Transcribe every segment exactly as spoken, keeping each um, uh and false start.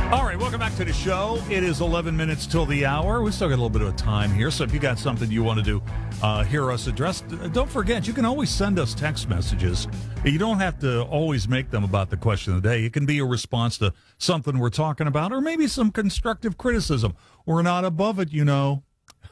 All right, welcome back to the show. It is eleven minutes till the hour. We still got a little bit of time here, so if you got something you want to do, uh, hear us address, don't forget, you can always send us text messages. You don't have to always make them about the question of the day. It can be a response to something we're talking about, or maybe some constructive criticism. We're not above it, you know.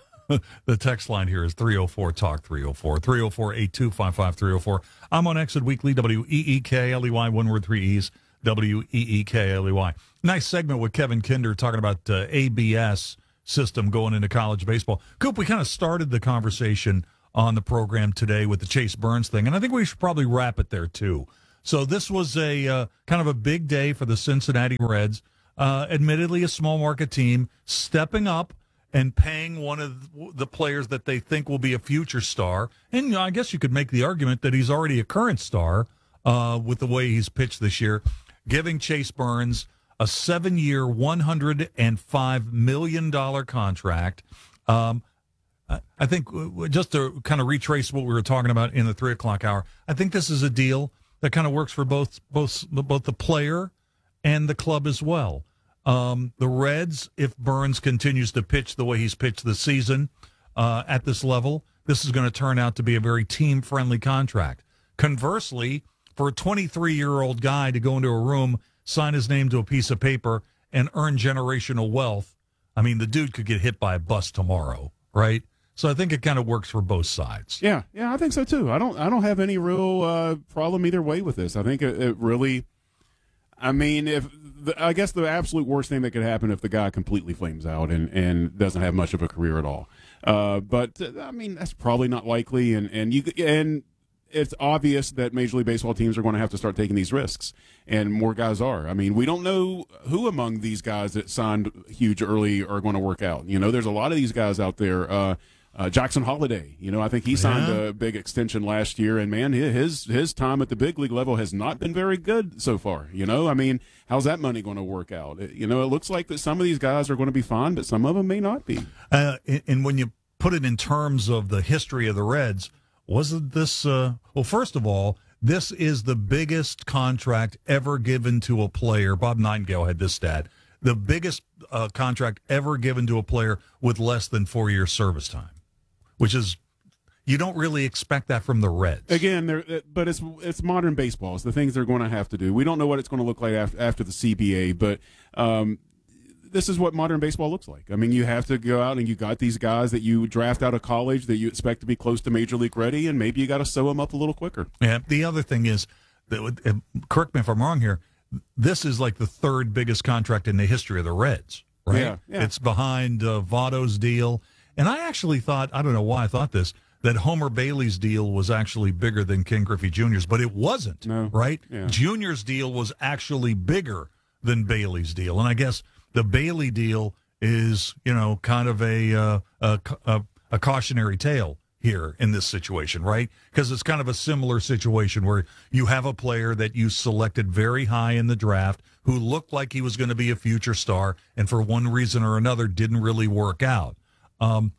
The text line here is three oh four talk three oh four, three oh four, eight two five five, three oh four. I'm on Exit Weekly, W E E K L E Y, one word, three E's, W E E K L E Y. Nice segment with Kevin Kinder talking about uh, A B S system going into college baseball. Coop, we kind of started the conversation on the program today with the Chase Burns thing, and I think we should probably wrap it there, too. So this was a uh, kind of a big day for the Cincinnati Reds. Uh, admittedly, a small market team stepping up and paying one of the players that they think will be a future star. And you know, I guess you could make the argument that he's already a current star uh, with the way he's pitched this year, giving Chase Burns a seven-year, one hundred five million dollars contract. Um, I think just to kind of retrace what we were talking about in the three o'clock hour, I think this is a deal that kind of works for both both both the player and the club as well. Um, the Reds, if Burns continues to pitch the way he's pitched this season uh, at this level, this is going to turn out to be a very team-friendly contract. Conversely, for a twenty-three-year-old guy to go into a room, sign his name to a piece of paper, and earn generational wealth, I mean, the dude could get hit by a bus tomorrow, right? So I think it kind of works for both sides. Yeah, yeah, I think so too. I don't, I don't have any real uh, problem either way with this. I think it, it really, I mean, if the, I guess the absolute worst thing that could happen if the guy completely flames out and, and doesn't have much of a career at all. Uh, but uh, I mean, that's probably not likely, and and you and. It's obvious that Major League Baseball teams are going to have to start taking these risks, and more guys are. I mean, we don't know who among these guys that signed huge early are going to work out. You know, there's a lot of these guys out there. Uh, uh, Jackson Holliday, you know, I think he signed yeah. a big extension last year, and, man, his his time at the big league level has not been very good so far. You know, I mean, how's that money going to work out? It, you know, it looks like that some of these guys are going to be fine, but some of them may not be. Uh, and when you put it in terms of the history of the Reds, wasn't this, uh, well, first of all, this is the biggest contract ever given to a player. Bob Nightingale had this stat. The biggest uh, contract ever given to a player with less than four years service time, which is, you don't really expect that from the Reds. Again, they're, but it's it's modern baseball. It's the things they're going to have to do. We don't know what it's going to look like after, after the C B A, but um, this is what modern baseball looks like. I mean, you have to go out and you got these guys that you draft out of college that you expect to be close to Major League ready, and maybe you got to sew them up a little quicker. Yeah. The other thing is, that, correct me if I'm wrong here, this is like the third biggest contract in the history of the Reds, right? Yeah, yeah. It's behind uh, Votto's deal. And I actually thought, I don't know why I thought this, that Homer Bailey's deal was actually bigger than Ken Griffey Junior's, but it wasn't, no. right? Yeah. Junior's deal was actually bigger than Bailey's deal. And I guess the Bailey deal is, you know, kind of a, uh, a, a, a cautionary tale here in this situation, right? Because it's kind of a similar situation where you have a player that you selected very high in the draft who looked like he was going to be a future star and for one reason or another didn't really work out. Um,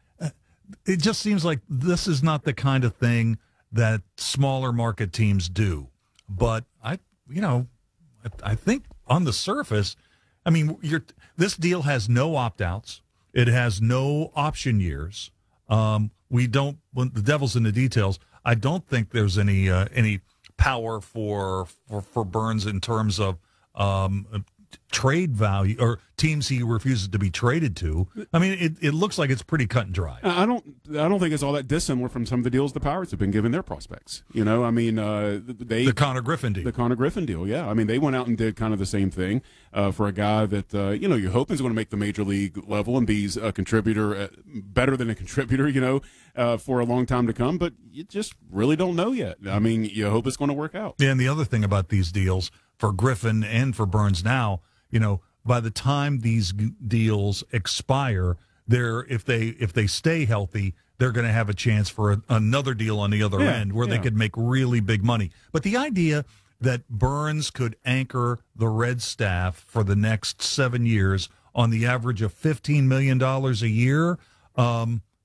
it just seems like this is not the kind of thing that smaller market teams do. But I, you know, I, I think on the surface, I mean, you're, this deal has no opt-outs. It has no option years. Um, we don't. When the devil's in the details, I don't think there's any uh, any power for, for for Burns in terms of um, trade value or teams he refuses to be traded to. I mean, it, it looks like it's pretty cut and dry. I don't I don't think it's all that dissimilar from some of the deals the Pirates have been giving their prospects. You know, I mean, uh, they the Connor Griffin deal. The Connor Griffin deal, yeah. I mean, they went out and did kind of the same thing uh, for a guy that, uh, you know, you're hoping is going to make the major league level and be a contributor, uh, better than a contributor, you know, uh, for a long time to come. But you just really don't know yet. I mean, you hope it's going to work out. Yeah, and the other thing about these deals for Griffin and for Burns now, you know, by the time these g- deals expire, they're if they if they stay healthy, they're going to have a chance for a, another deal on the other yeah, end where yeah. they could make really big money. But the idea that Burns could anchor the Red staff for the next seven years on the average of fifteen million dollars a year, um, that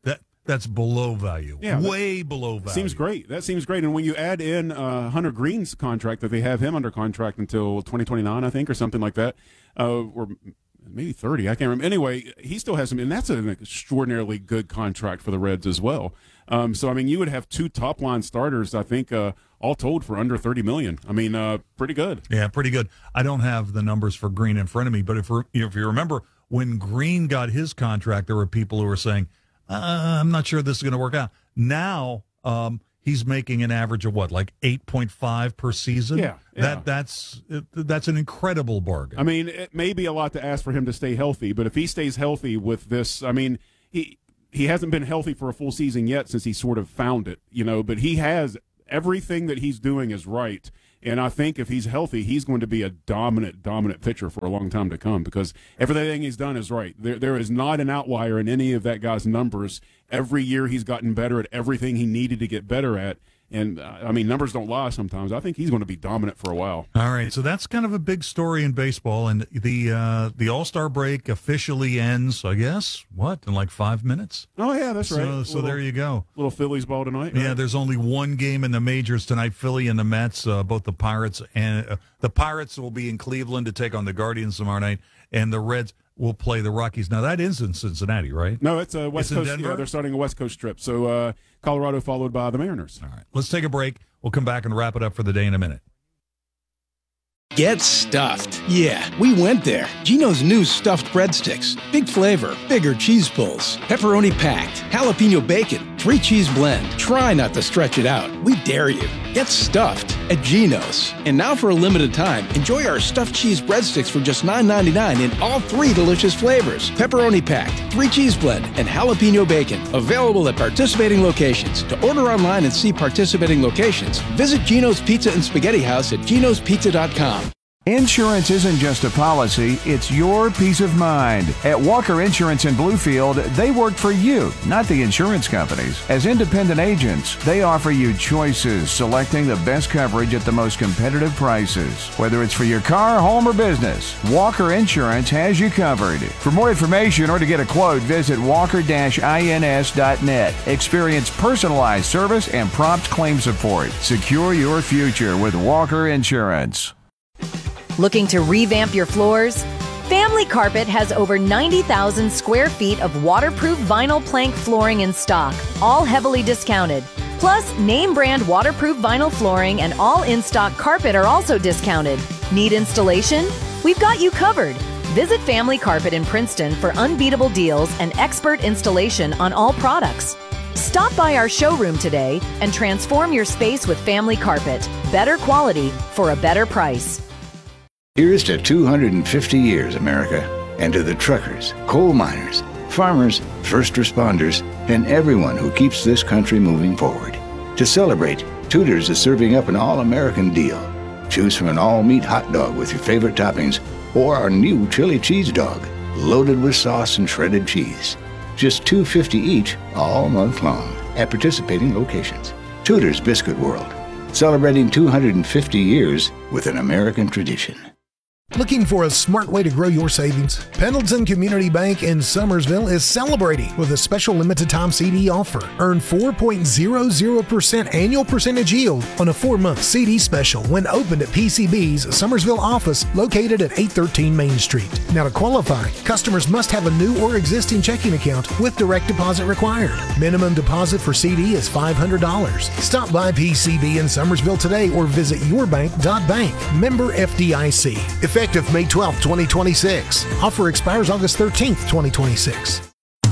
that's below value. Yeah, way below value. Seems great. That seems great. And when you add in uh, Hunter Green's contract, that they have him under contract until twenty twenty-nine, I think, or something like that, uh, or maybe thirty. I can't remember. Anyway, he still has some, and that's an extraordinarily good contract for the Reds as well. Um, so I mean, you would have two top line starters, I think, uh, all told for under thirty million. I mean, uh, pretty good. Yeah, pretty good. I don't have the numbers for Green in front of me, but if if you remember when Green got his contract, there were people who were saying, uh, "I'm not sure this is going to work out." Now um, he's making an average of what, like eight point five per season. Yeah, yeah. that that's that's an incredible bargain. I mean, it may be a lot to ask for him to stay healthy, but if he stays healthy with this, I mean, he. He hasn't been healthy for a full season yet since he sort of found it, you know, but he has everything that he's doing is right. And I think if he's healthy, he's going to be a dominant, dominant pitcher for a long time to come because everything he's done is right. There, there is not an outlier in any of that guy's numbers. Every year he's gotten better at everything he needed to get better at. And, uh, I mean, numbers don't lie sometimes. I think he's going to be dominant for a while. All right, so that's kind of a big story in baseball. And the uh, the All-Star break officially ends, I guess, what, in like five minutes? Oh, yeah, that's so, right. So little, there you go. Little Phillies ball tonight. Yeah, right? there's only one game in the majors tonight, Philly and the Mets, uh, both the Pirates. And uh, the Pirates will be in Cleveland to take on the Guardians tomorrow night, and the Reds will play the Rockies. Now, that is in Cincinnati, right? No, it's a West it's Coast. Yeah, they're starting a West Coast trip. So uh, Colorado followed by the Mariners. All right, let's take a break. We'll come back and wrap it up for the day in a minute. Get stuffed. Yeah, we went there. Geno's new stuffed breadsticks. Big flavor, bigger cheese pulls, pepperoni packed, jalapeno bacon, three cheese blend. Try not to stretch it out. We dare you. Get stuffed at Geno's. And now for a limited time, enjoy our stuffed cheese breadsticks for just nine ninety-nine in all three delicious flavors. Pepperoni packed, three cheese blend, and jalapeno bacon. Available at participating locations. To order online and see participating locations, visit Geno's Pizza and Spaghetti House at genos pizza dot com. Insurance isn't just a policy, it's your peace of mind. At Walker Insurance in Bluefield, they work for you, not the insurance companies. As independent agents, they offer you choices, selecting the best coverage at the most competitive prices. Whether it's for your car, home, or business, Walker Insurance has you covered. For more information or to get a quote, visit walker dash ins dot net. Experience personalized service and prompt claim support. Secure your future with Walker Insurance. Looking to revamp your floors? Family Carpet has over ninety thousand square feet of waterproof vinyl plank flooring in stock, all heavily discounted. Plus, name brand waterproof vinyl flooring and all in-stock carpet are also discounted. Need installation? We've got you covered. Visit Family Carpet in Princeton for unbeatable deals and expert installation on all products. Stop by our showroom today and transform your space with Family Carpet. Better quality for a better price. Here's to two hundred fifty years, America, and to the truckers, coal miners, farmers, first responders, and everyone who keeps this country moving forward. To celebrate, Tudor's is serving up an all-American deal. Choose from an all-meat hot dog with your favorite toppings or our new chili cheese dog, loaded with sauce and shredded cheese. Just two dollars and fifty cents each all month long at participating locations. Tudor's Biscuit World, celebrating two hundred fifty years with an American tradition. Looking for a smart way to grow your savings? Pendleton Community Bank in Summersville is celebrating with a special limited-time C D offer. Earn four point zero zero percent annual percentage yield on a four-month C D special when opened at P C B's Summersville office located at eight thirteen Main Street. Now to qualify, customers must have a new or existing checking account with direct deposit required. Minimum deposit for C D is five hundred dollars. Stop by P C B in Summersville today or visit yourbank dot bank. Member F D I C. Effective May twelfth, twenty twenty-six. Offer expires August thirteenth, twenty twenty-six.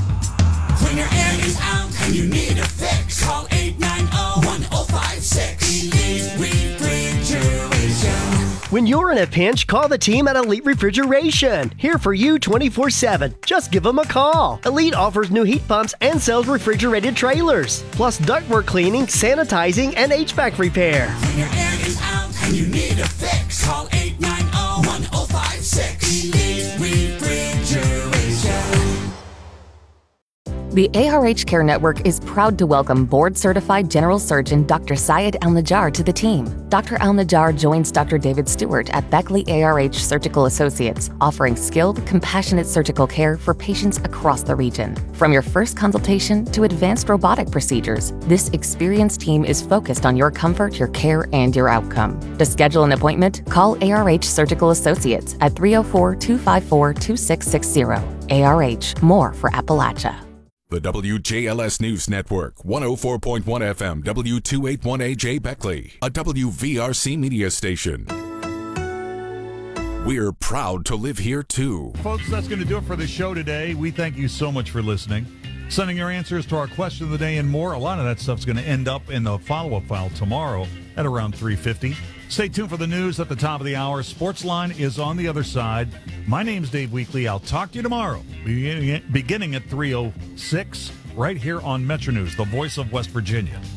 When your air is out and you need a fix, call eight nine zero, one zero five six. Elite Refrigeration. When you're in a pinch, call the team at Elite Refrigeration. Here for you twenty-four seven. Just give them a call. Elite offers new heat pumps and sells refrigerated trailers. Plus ductwork cleaning, sanitizing, and H V A C repair. When your air is out and you need a fix, call eight nine zero, one zero five six. Elite Refrigeration. The A R H Care Network is proud to welcome board-certified general surgeon Doctor Syed Al-Najjar to the team. Doctor Al-Najjar joins Doctor David Stewart at Beckley A R H Surgical Associates, offering skilled, compassionate surgical care for patients across the region. From your first consultation to advanced robotic procedures, this experienced team is focused on your comfort, your care, and your outcome. To schedule an appointment, call A R H Surgical Associates at three oh four, two five four, two six six zero. A R H, more for Appalachia. The W J L S News Network, one oh four point one F M, W two eighty-one A J Beckley, a W V R C media station. We're proud to live here, too. Folks, that's going to do it for the show today. We thank you so much for listening, sending your answers to our question of the day and more. A lot of that stuff's going to end up in the follow-up file tomorrow at around three fifty. Stay tuned for the news at the top of the hour. Sportsline is on the other side. My name's Dave Weekley. I'll talk to you tomorrow, beginning at, beginning at three oh six, right here on Metro News, the voice of West Virginia.